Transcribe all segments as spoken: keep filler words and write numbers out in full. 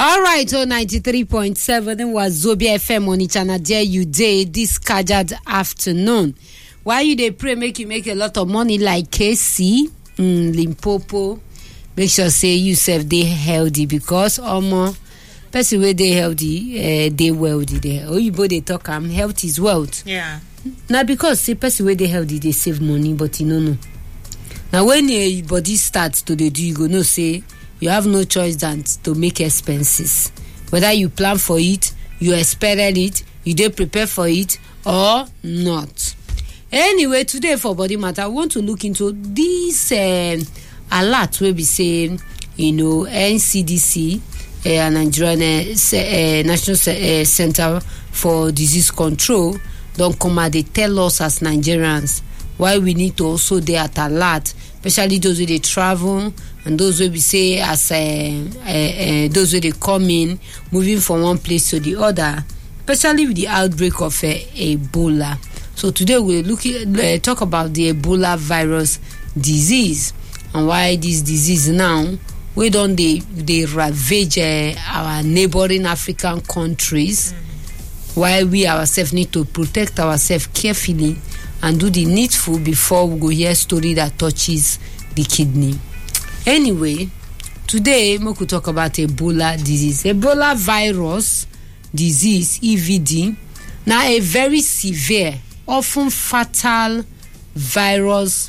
All right, so ninety-three point seven was Zobia F M on each and there you day this scheduled afternoon. Why you they pray make you make a lot of money like K C, mm, Limpopo? Make sure say you self they healthy because almost person where they healthy, uh, they wealthy there. Or you both they talk um health is wealth. Yeah. Now because say person where they healthy they save money, but you know no. Now when your body starts to the do, you go no say. You have no choice than to make expenses. Whether you plan for it, you expected it, you did prepare for it, or not. Anyway, today for Body Matter, I want to look into this uh, alert where we say, you know, N C D C, uh, Nigerian uh, uh, National uh, Center for Disease Control, don't come out, they tell us as Nigerians why we need to also they at alert, especially those who they travel and those who we say as uh, uh, uh, those who they come in, moving from one place to the other, especially with the outbreak of uh, Ebola. So today we're looking uh, talk about the Ebola virus disease and why this disease now we don't they they ravage uh, our neighboring African countries, mm-hmm. while we ourselves need to protect ourselves carefully and do the needful before we go hear story that touches the kidney. Anyway, today we could talk about Ebola disease. Ebola virus disease, E V D, now a very severe, often fatal virus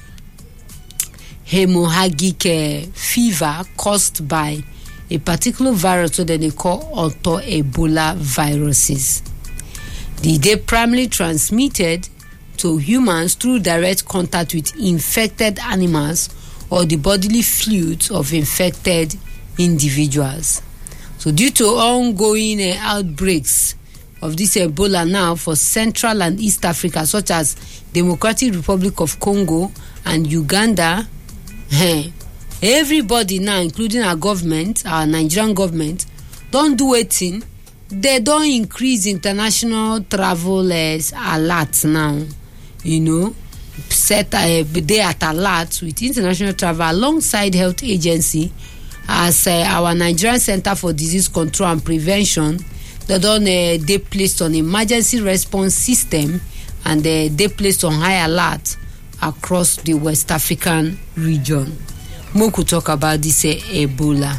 hemorrhagic uh, fever caused by a particular virus that they call auto-Ebola viruses. The they primarily transmitted to humans through direct contact with infected animals or the bodily fluids of infected individuals. So due to ongoing uh, outbreaks of this Ebola now for Central and East Africa, such as Democratic Republic of Congo and Uganda, eh, everybody now, including our government, our Nigerian government, don't do anything. They don't increase international travel as alerts now. You know, set a day at alert with international travel alongside health agency as uh, our Nigerian Center for Disease Control and Prevention. They don't uh, they placed on emergency response system and uh, they placed on high alert across the West African region. We could talk about this uh, Ebola.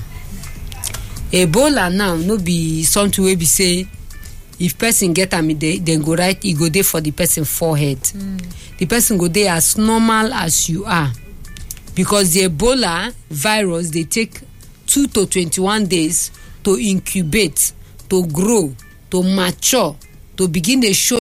Ebola now no be something we be say. If person get am then go right, he go there for the person forehead. Mm. The person go there as normal as you are, because the Ebola virus they take two to twenty-one days to incubate, to grow, to mature, to begin the show